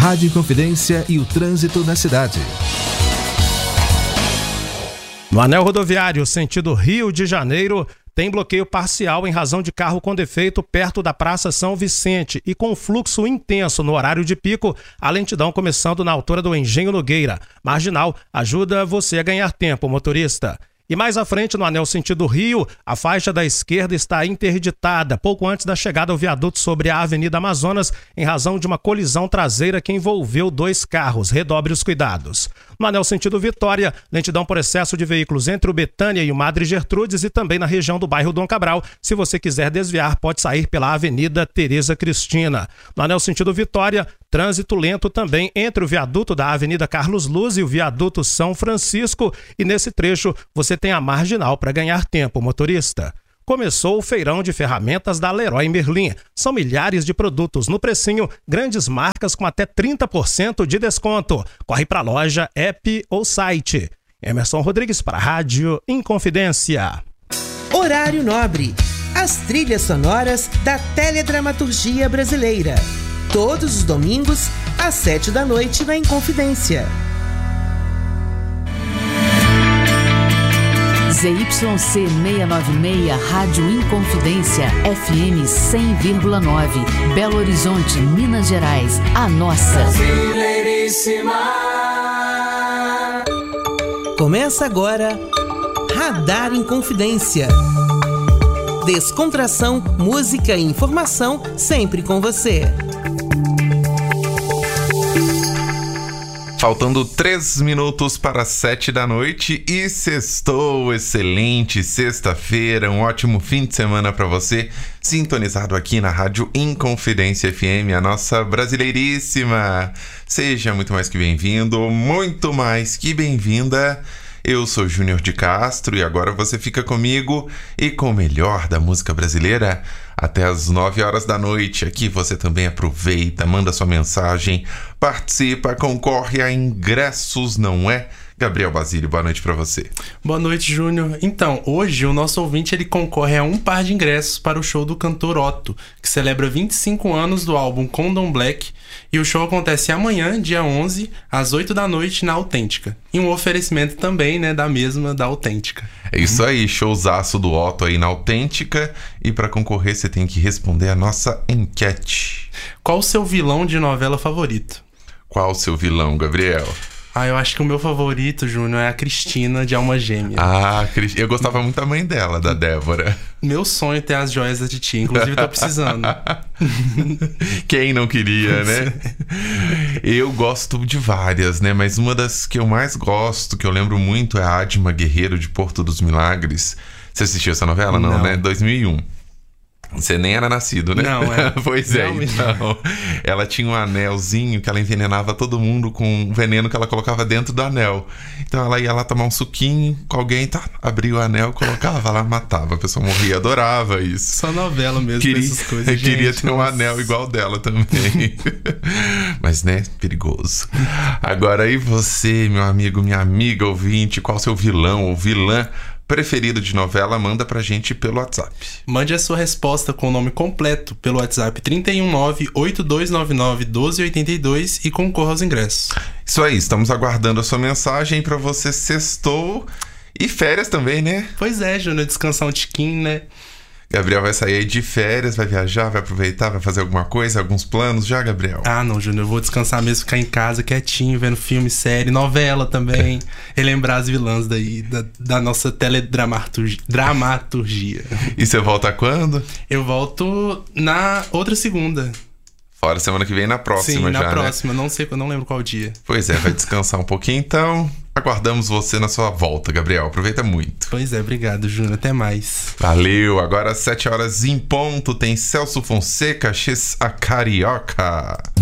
Rádio Inconfidência e o trânsito na cidade. No anel rodoviário, sentido Rio de Janeiro, tem bloqueio parcial em razão de carro com defeito perto da Praça São Vicente e com fluxo intenso no horário de pico, a lentidão começando na altura do Engenho Nogueira. Marginal ajuda você a ganhar tempo, motorista. E mais à frente, no anel sentido Rio, a faixa da esquerda está interditada, pouco antes da chegada ao viaduto sobre a Avenida Amazonas, em razão de uma colisão traseira que envolveu 2 carros. Redobre os cuidados. No anel sentido Vitória, lentidão por excesso de veículos entre o Betânia e o Madre Gertrudes e também na região do bairro Dom Cabral. Se você quiser desviar, pode sair pela Avenida Tereza Cristina. No anel sentido Vitória, trânsito lento também entre o viaduto da Avenida Carlos Luz e o viaduto São Francisco. E nesse trecho, você tem a marginal para ganhar tempo, motorista. Começou o feirão de ferramentas da Leroy Merlin. São milhares de produtos no precinho, grandes marcas com até 30% de desconto. Corre para a loja, app ou site. Emerson Rodrigues para a Rádio Inconfidência. Horário nobre. As trilhas sonoras da teledramaturgia brasileira. Todos os domingos, às 7 da noite na Inconfidência. ZYC 696, Rádio Inconfidência, FM 100,9, Belo Horizonte, Minas Gerais, a nossa. Brasileiríssima. Começa agora, Radar Inconfidência. Descontração, música e informação, sempre com você. Faltando 3 minutos para 7 da noite e sextou, excelente sexta-feira, um ótimo fim de semana para você, sintonizado aqui na Rádio Inconfidência FM, a nossa brasileiríssima. Seja muito mais que bem-vindo, muito mais que bem-vinda. Eu sou Júnior de Castro e agora você fica comigo e com o melhor da música brasileira até as 9 horas da noite. Aqui você também aproveita, manda sua mensagem, participa, concorre a ingressos, não é? Gabriel Basílio, boa noite pra você. Boa noite, Júnior. Então, hoje o nosso ouvinte ele concorre a um par de ingressos para o show do cantor Otto, que celebra 25 anos do álbum Condom Black, e o show acontece amanhã, dia 11, às 8 da noite, na Autêntica. E um oferecimento também, né, da Autêntica. É isso aí, showzaço do Otto aí na Autêntica, e para concorrer você tem que responder a nossa enquete. Qual o seu vilão de novela favorito? Qual o seu vilão, Gabriel? Eu acho que o meu favorito, Júnior, é a Cristina de Alma Gêmea. Eu gostava muito da mãe dela, da Débora. Meu sonho é ter as joias da titia, inclusive tô precisando. Quem não queria, né? Eu gosto de várias, né? Mas uma das que eu mais gosto, que eu lembro muito, é a Adma Guerreiro de Porto dos Milagres. Você assistiu essa novela? Não, né? 2001. Você nem era nascido, né? Não, é. Pois é, então. Ela tinha um anelzinho que ela envenenava todo mundo com um veneno que ela colocava dentro do anel. Então ela ia lá tomar um suquinho com alguém, abria o anel, colocava lá, matava. A pessoa morria, adorava isso. Só novela mesmo, essas coisas. Eu queria ter um anel igual dela também. Mas, né, perigoso. Agora, e você, meu amigo, minha amiga ouvinte, qual o seu vilão ou vilã preferido de novela? Manda pra gente pelo WhatsApp. Mande a sua resposta com o nome completo pelo WhatsApp 319-8299-1282 e concorra aos ingressos. Isso aí, estamos aguardando a sua mensagem pra você. Sextou e férias também, né? Pois é, Júnior, descansar um tiquinho, né? Gabriel vai sair aí de férias, vai viajar, vai aproveitar, vai fazer alguma coisa, alguns planos já, Gabriel? Não, Júnior, eu vou descansar mesmo, ficar em casa quietinho, vendo filme, série, novela também, relembrar as vilãs daí, da nossa teledramaturgia. E você volta quando? Eu volto na outra segunda. Fora semana que vem, na próxima. Sim, já, na próxima, né? Não lembro qual dia. Pois é, vai descansar um pouquinho, então aguardamos você na sua volta, Gabriel. Aproveita muito. Pois é, obrigado, Júnior. Até mais. Valeu. Agora às 7 horas em ponto tem Celso Fonseca, X a Carioca.